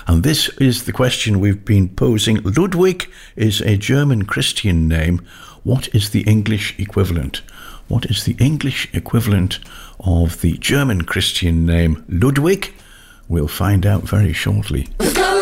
And this is the question we've been posing. Ludwig is a German Christian name. What is the English equivalent? What is the English equivalent of the German Christian name Ludwig? We'll find out very shortly.